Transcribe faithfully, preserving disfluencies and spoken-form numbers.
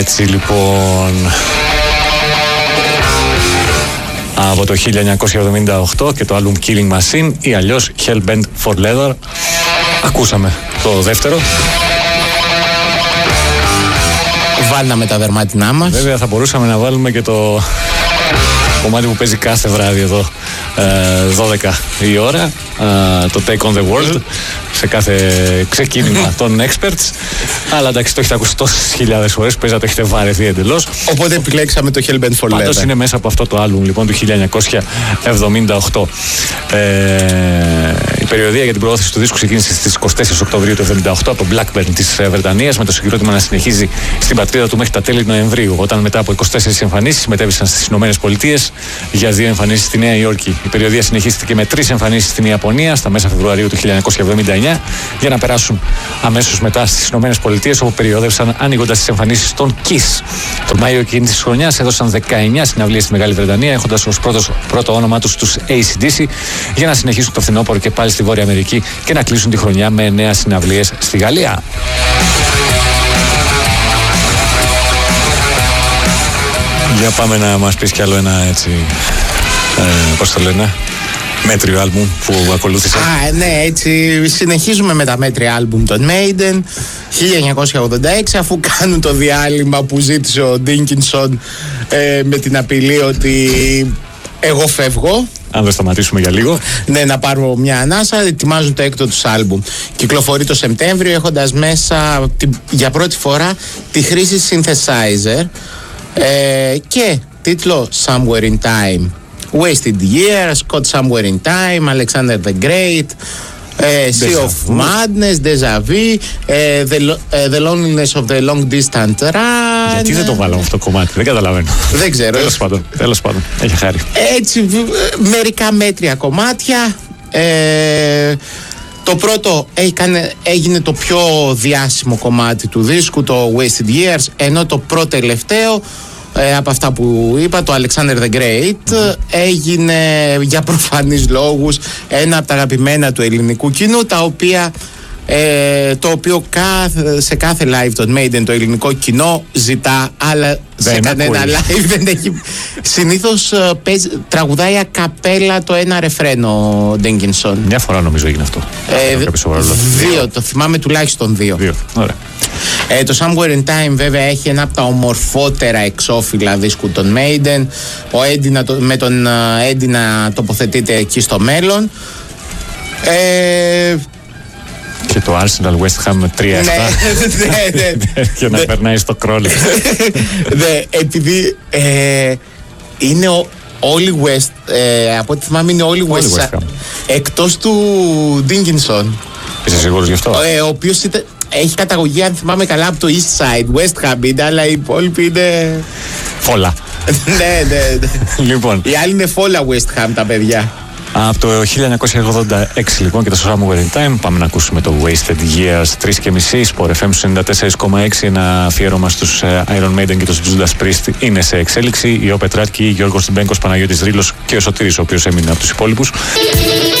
Έτσι λοιπόν, από το χίλια εννιακόσια εβδομήντα οκτώ και το album Killing Machine ή αλλιώς Hellbent for Leather. Ακούσαμε το δεύτερο. Βάλαμε τα δερμάτινά μας. Βέβαια θα μπορούσαμε να βάλουμε και το κομμάτι που παίζει κάθε βράδυ εδώ δώδεκα η ώρα, το Take on the World, σε κάθε ξεκίνημα των experts. Αλλά εντάξει, το έχετε ακούσει τόσες χιλιάδες φορές, παίζει να το έχετε βαρεθεί εντελώς. Οπότε επιλέξαμε το Hellbent for Leather. Πάντως είναι μέσα από αυτό το άλμπουμ λοιπόν του χίλια εννιακόσια εβδομήντα οκτώ. Ε, η περιοδεία για την προώθηση του δίσκου ξεκίνησε στις είκοσι τέσσερις Οκτωβρίου του εβδομήντα οκτώ από Blackburn της Βρετανίας, με το συγκρότημα να συνεχίζει στην πατρίδα του μέχρι τα τέλη Νοεμβρίου, όταν μετά από είκοσι τέσσερις εμφανίσεις μετέβησαν στις Ηνωμένες Πολιτείες για δύο εμφανίσεις στη Νέα Υόρκη. Η περιοδεία συνεχίστηκε με τρεις εμφανίσεις στην Ιαπωνία στα μέσα Φεβρουαρίου του χίλια εννιακόσια εβδομήντα εννιά, για να περάσουν αμέσως μετά στις Ηνωμένες Πολιτείες, όπου περιόδευσαν ανοίγοντας τις εμφανίσεις των Kiss. Τον Μάιο εκείνης της χρονιάς έδωσαν δεκαεννιά συναυλίες στη Μεγάλη Βρετανία, έχοντας ως πρώτος, πρώτο όνομα τους τους έι σι ντι σι, για να συνεχίσουν το φθινόπωρο και πάλι στη Βόρεια Αμερική και να κλείσουν τη χρονιά με νέα συναυλίες στη Γαλλία. Για πάμε να μας πεις κι άλλο ένα έτσι, ε, πώς το λένε, μέτριο άλμπουμ που ακολούθησε. Α, ναι, έτσι συνεχίζουμε με τα μέτρια άλμπουμ των Maiden χίλια εννιακόσια ογδόντα έξι, αφού κάνουν το διάλειμμα που ζήτησε ο Ντίνκινσον ε, με την απειλή ότι εγώ φεύγω. Αν δεν σταματήσουμε για λίγο. Ναι, να πάρω μια ανάσα. Ετοιμάζουν το έκτο τους άλμπουμ. Κυκλοφορεί το Σεπτέμβριο, έχοντας μέσα για πρώτη φορά τη χρήση synthesizer ε, και τίτλο Somewhere in Time. Wasted Years, Caught Somewhere in Time, Alexander the Great, uh, Sea of Madness, Deja Vu, uh, the, uh, the Loneliness of the Long Distant Run. Γιατί δεν το βάλαμε αυτό το κομμάτι, δεν καταλαβαίνω. Δεν ξέρω. Τέλος πάντων, τέλος πάντων, έχει χάρη. Έτσι, μερικά μέτρια κομμάτια. Ε, το πρώτο έγινε το πιο διάσημο κομμάτι του δίσκου, το Wasted Years, ενώ το πρώτο τελευταίο, Ε, από αυτά που είπα, το Alexander the Great, mm-hmm. έγινε για προφανείς λόγους ένα από τα αγαπημένα του ελληνικού κοινού, τα οποία, ε, το οποίο κάθε, σε κάθε live των Maiden το ελληνικό κοινό ζητά, αλλά δεν σε κανένα ακούει. Live δεν έχει. Συνήθως παίζει, τραγουδάει ακαπέλα το ένα ρεφρέν ο Ντίνκινσον. Μια φορά νομίζω έγινε αυτό. Ε, δύο, το θυμάμαι τουλάχιστον δύο. δύο. Ωραία. Ε, το Somewhere in Time βέβαια έχει ένα από τα ομορφότερα εξώφυλλα δίσκου των Maiden. Ο Eddie να το, με τον Eddie να τοποθετείται εκεί στο μέλλον. Ε, και το Arsenal West Ham με τρία επτά. Ναι, ναι, ναι. Και να περνάει στο κρόλ. Ναι, επειδή ε, είναι ο, όλοι West, ε, από ό,τι θυμάμαι είναι όλοι West, West Ham. Εκτός του Dickinson. Είσαι σίγουρος γι' αυτό? Ε, ο οποίος ήταν... Έχει καταγωγή, αν θυμάμαι καλά, από το East Side, West Ham είναι, αλλά οι υπόλοιποι είναι... Φόλα. Ναι, ναι, ναι. Λοιπόν. Οι άλλοι είναι φόλα West Ham τα παιδιά. Από το χίλια εννιακόσια ογδόντα έξι λοιπόν και το Somewhere in Time πάμε να ακούσουμε το Wasted Years, τρεις και μισή, Sport εφ εμ ενενήντα τέσσερα κόμμα έξι, ένα αφιέρωμα στους Iron Maiden και τους Judas Priest είναι σε εξέλιξη. Η Ο Πετράκη, Γιώργος Τιμπέγκος, Παναγιώτης Ρήλος και ο Σωτήρης, ο οποίος έμεινε από τους υπόλοιπους.